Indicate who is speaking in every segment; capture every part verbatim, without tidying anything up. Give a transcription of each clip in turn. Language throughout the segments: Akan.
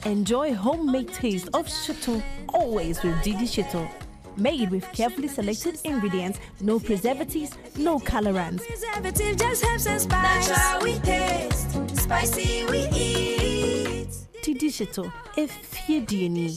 Speaker 1: Enjoy homemade taste of Shito always with Didi Shito. Made with carefully selected ingredients, no preservatives, no colorants.
Speaker 2: Preservative just helps us spice. Natural we taste, spicy we eat.
Speaker 1: Didi Shito, if you do need.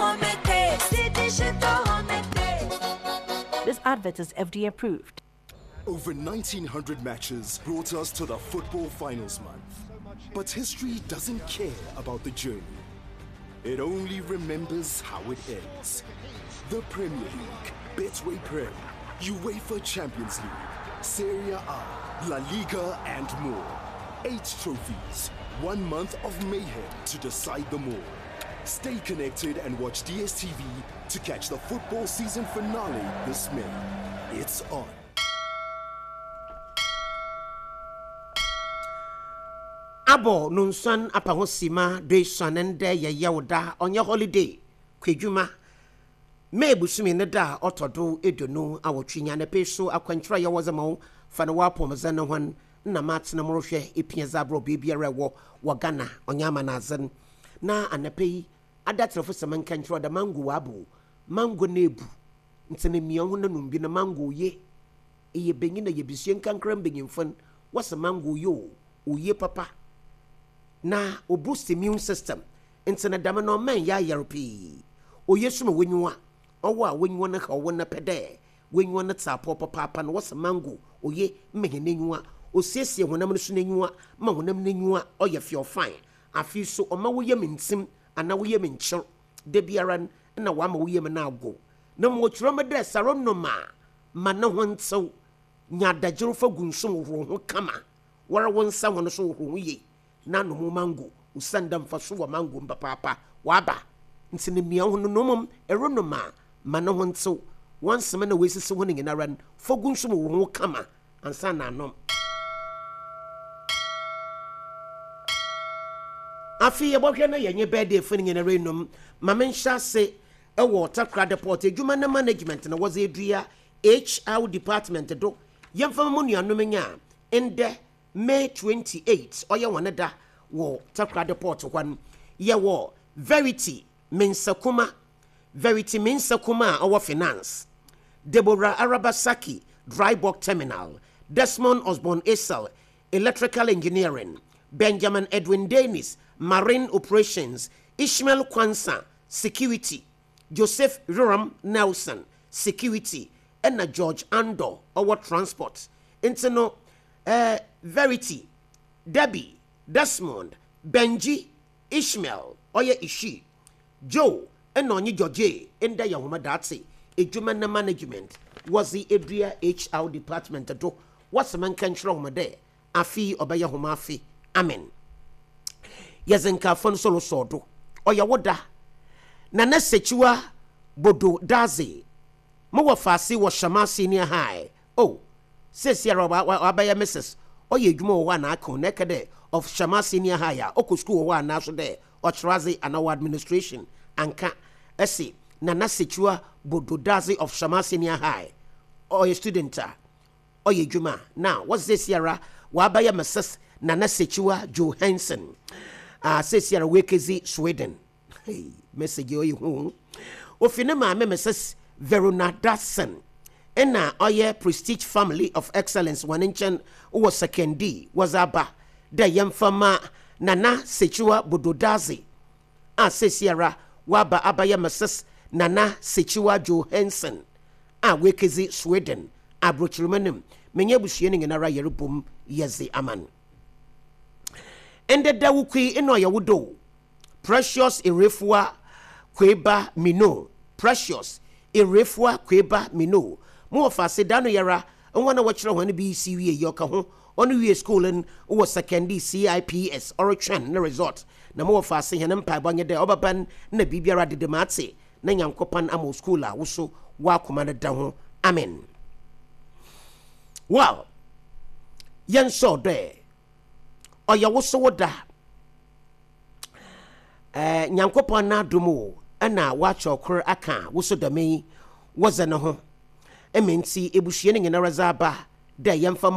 Speaker 1: This advert is F D A approved.
Speaker 3: Over nineteen hundred matches brought us to the football finals month. But history doesn't care about the journey. It only remembers how it ends. The Premier League, Betway Prem, UEFA Champions League, Serie A, La Liga, and more. Eight trophies, one month of mayhem to decide them all. Stay connected and watch D S T V to catch the football season finale this May. It's on.
Speaker 4: Abo nunsan apahosima de sanende ye yewda onye holiday kwedwuma mebusumi ne da otodo edonu awotwinya na peso akwantra ye wozama fa na wapomza ne hon na matna mrohwe epia zabro bibia wo wo Ghana onyama na azen na anapai adatrofo semanka ntro da mango wabo mango nebu ntene mion ho na numbi na mango ye eye benyi na ye bisuen kankran benyimfon wasa mango yo oye papa na o boost immune system ntene dama no man ya yaropi oyesuma wenwa owo a wenwa na ka owo na pede wenwa na tapo papa na wasa mango oye mehenenwa osiesie honam no so nenwa ma honam nenwa oye feel fine afi so oma wo yem ntim ana wo yem nkyir de biara na wa ma wo yem na ago na mo twiro medre saron no ma ma na ho ntsew nya dagiro fa gunso wo ho kama wara wonsa ho no so ho ye na no mo mango usanda mfa so wa mango mbapapa waba ntine mia ho no nomom ero no ma ma na ho ntsew once na wesisi ho nyina ran fa gunso wo ho kama ansa na anom afi ye bohwe na yenye birthday fani nyina renum mamensha se ewo Takra Deport edwuma na management na was edua H R department do yemfa mu nuanom nya ende May twenty-eighth oye woneda wo Takra Deport kwan ye wo Verity Mensakuma Verity Mensakuma our finance Deborah Arabasaki dry bulk terminal Desmond Osborne Esel electrical engineering Benjamin Edwin Dennis marine operations Ishmael Kwansa security Joseph Roram Nelson security and George Ando our transport into uh, Verity Debbie Desmond Benji Ishmael oya Ishi Joe and Onyi George and the Yahoma Datsi Ejuma na management was the Edria H R department do what's the man can show me there afi obaya homafi amen yezenka fon solo sodo oya woda na na sechiwa bodo daze mo wa fase wo shama senior high oh sesi roba abaya missus oya edwuma wa na akon nekede of shama senior high oko school wa na so there ochraze anawa administration anka ese na na sechiwa bodo daze of shama senior high oya student oya edwuma now what's this yara wa abaya missus na na sechiwa Johansson ah sesi yara wekezi Sweden hey message oyi hu ofine ma me missus Verona Datson ena oye prestige family of excellence wanenchen wo second D was aba da yemfama nana sechiwa bododazi ah sesi yara waba abaya missus nana sechiwa Johansson ah wekezi Sweden abrochrumenem menye busuye ni nara yerebom yezi aman ende dawukui eno ya wudo Precious Irefua Kweba Mino Precious Irefua Kweba Mino mo fa se dano yara nwana wachiro hwan bi C W yoka ho onu wie school en wo second C I P S or tren na resort na mo fa se hen mpa banye de obaban na bibiara de de mate na nyankopan amo school a wo so wa koma na da ho amen. Well, yen so there oya wo so woda eh nyankopon na domo ana wa chokor aka wo so da me woza ne ho ementi ebuhie ne nyina razaba da yemfa